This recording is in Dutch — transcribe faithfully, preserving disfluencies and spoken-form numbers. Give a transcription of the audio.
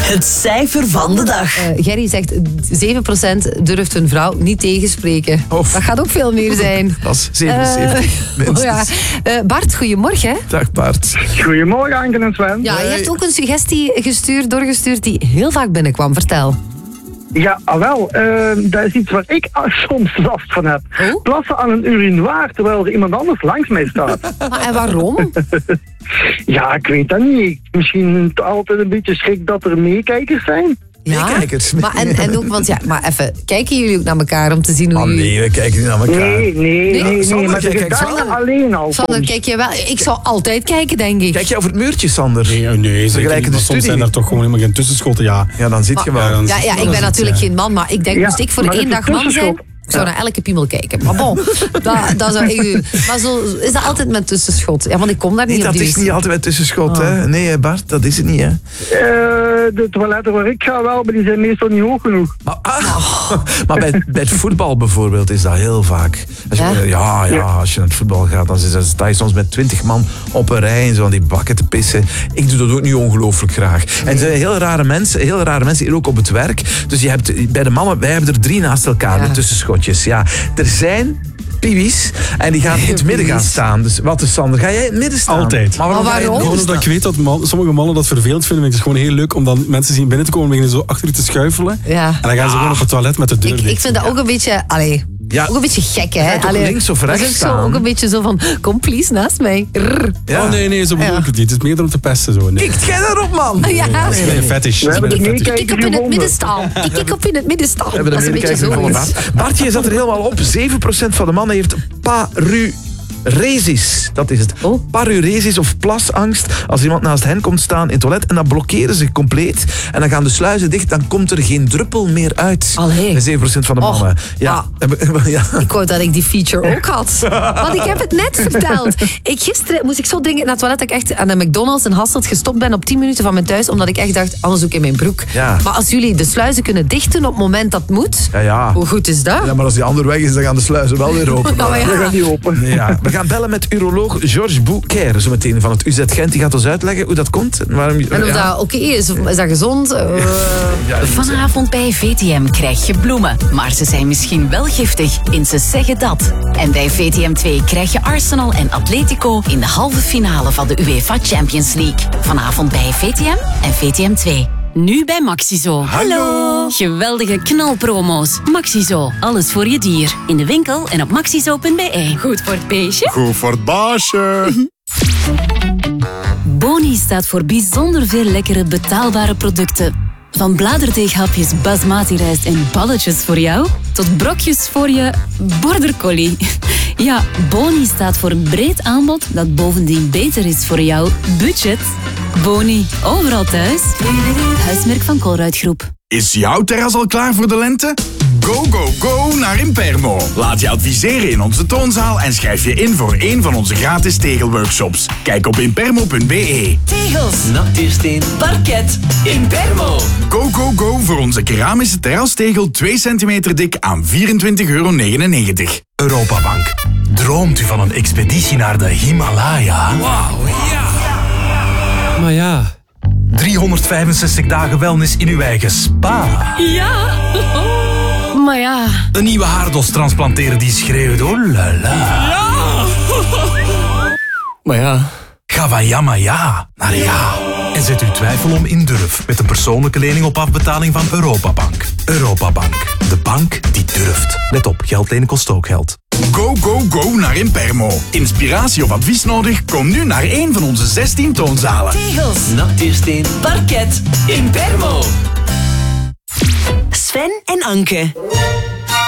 Het cijfer van de dag. Uh, Gerry zegt zeven procent durft een vrouw niet tegenspreken. Of. Dat gaat ook veel meer zijn. Dat is zevenenzeventig uh, oh ja. uh, Bart, goedemorgen. Dag Bart. Goedemorgen Anke en Sven. Ja, je hebt ook een suggestie gestuurd, doorgestuurd die heel vaak binnenkwam. Vertel. Ja, ah wel. Uh, dat is iets waar ik soms last van heb. Oh? Plassen aan een urinoir terwijl er iemand anders langs mij staat. Maar en waarom? Ja, ik weet dat niet. Misschien altijd een beetje schrik dat er meekijkers zijn. Ja, meekijkers. Maar, en, en ook, want ja, maar even, kijken jullie ook naar elkaar om te zien hoe oh, jullie... nee, we kijken niet naar elkaar. Nee, nee, nee, nee. Sander, maar kijk, kijk, kijk, Sander, alleen al. Sander, soms. kijk je wel... Ik zou altijd kijken, denk ik. Kijk je over het muurtje, Sander? Nee, nee zeker niet, de soms studie. zijn er toch gewoon helemaal geen tussenschotten, ja. Ja, dan zit je wel. Ja, dan Ja, zit- ja, dan ik ben zit- natuurlijk ja. geen man, maar ik denk, Ja, moest ik voor maar één dat is dag een man zijn... tussenschot. Ik zou naar elke piemel kijken. Maar bon, dat, dat zou ik... Maar zo is dat altijd met tussenschot. Ja, want ik kom daar niet Nee, op dat die is wc. niet altijd bij tussenschot, Oh. hè? Nee, Bart, dat is het niet, hè? Uh, de toiletten waar ik ga wel, maar die zijn meestal niet hoog genoeg. Maar, ah, maar bij, bij het voetbal bijvoorbeeld is dat heel vaak. Als je, Ja? ja? Ja, als je naar het voetbal gaat, dan sta je soms met twintig man op een rij en zo aan die bakken te pissen. Ik doe dat ook niet ongelooflijk graag. En er zijn heel rare mensen, heel rare mensen hier ook op het werk. Dus je hebt bij de mannen, wij hebben er drie naast elkaar, Ja. de tussenschotjes. Ja, er zijn piwies en die gaan in het midden gaan staan. Dus wat is Sander? Ga jij in het midden staan? Altijd. Maar waarom? Maar ga je in het waarom? midden Gewoon omdat ik staan? weet dat man, sommige mannen dat vervelend vinden. Het is gewoon heel leuk om dan mensen zien binnen te komen en beginnen zo achter je te schuifelen. Ja. En dan gaan ze gewoon op het toilet met de deur Ik, dicht. ik vind dat ook een beetje... Allee, Ja. ook een beetje gek, Ga hè? je toch Allee, links of dat rechts is ook zo, staan? ook een beetje zo van... Kom, please, naast mij. Rrr. Ja. Oh nee, nee, zo bedoel Ja. ik het niet. Het is meer om te pesten. Zo. Nee. Kikt jij daarop, man? Ja. Dat is mijn fetish. Dat is hebben mijn het fetish. Ik kik op in het midden staan. Ik kik op in het midden staan. We hebben Dat er is een beetje meerdere zo. kijkers van. Bartje zat er helemaal op. zeven procent van de mannen heeft paruresis. Dat is het. Oh. Paruresis of plasangst. Als iemand naast hen komt staan in het toilet en dan blokkeren ze compleet. En dan gaan de sluizen dicht. Dan komt er geen druppel meer uit. Allee. Bij zeven procent van de Och. mannen. Ja. ja. Ik wou dat ik die feature ook had. Want ik heb het net verteld. Ik, gisteren moest ik zo dringend naar het toilet dat ik echt aan de McDonald's in Hasselt gestopt ben op tien minuten van mijn thuis. Omdat ik echt dacht, anders ook in mijn broek. Ja. Maar als jullie de sluizen kunnen dichten op het moment dat het moet, Ja, ja. hoe goed is dat? Ja, maar als die ander weg is, dan gaan de sluizen wel weer open. Nou ja. Dat gaat niet open. Ja, we gaan bellen met uroloog Georges Bouquer, zo meteen van het U Z Gent. Die gaat ons uitleggen hoe dat komt. En, waarom, En of ja. dat oké is, of is dat gezond? Uh, Ja, dat moet Vanavond bij V T M krijg je bloemen. Maar ze zijn misschien wel giftig in Ze Zeggen Dat. En bij V T M twee krijg je Arsenal en Atletico in de halve finale van de UEFA Champions League. Vanavond bij V T M en V T M twee. Nu bij Maxizo. Hallo! Geweldige knalpromo's. Maxizo, alles voor je dier. In de winkel en op maxizo punt b e. Goed voor het beestje. Goed voor het baasje. Boni staat voor bijzonder veel lekkere betaalbare producten. Van bladerdeeghapjes basmati rijst en balletjes voor jou, tot brokjes voor je border collie. Ja, Boni staat voor een breed aanbod dat bovendien beter is voor jouw budget. Boni, overal thuis. Huismerk van Colruyt-groep. Is jouw terras al klaar voor de lente? Go, go, go naar Impermo. Laat je adviseren in onze toonzaal en schrijf je in voor een van onze gratis tegelworkshops. Kijk op impermo punt b e. Tegels, natuursteen, parket, Impermo. Go, go, go voor onze keramische terrastegel twee centimeter dik aan vierentwintig euro negenennegentig. Europabank. Droomt u van een expeditie naar de Himalaya? Wauw, ja. Maar ja. driehonderdvijfenzestig dagen wellness in uw eigen spa. Ja. Maar ja. Een nieuwe haardos transplanteren die schreeuwt. Oh la la. Ja. Maar ja. Ga van ja maar ja naar ja. En zet uw twijfel om in durf met een persoonlijke lening op afbetaling van Europabank. Europabank. De bank die durft. Let op, geld lenen kost ook geld. Go, go, go naar Impermo. Inspiratie of advies nodig? Kom nu naar een van onze zestien toonzalen. Tegels, natuursteen, parket, Impermo. Sven en Anke.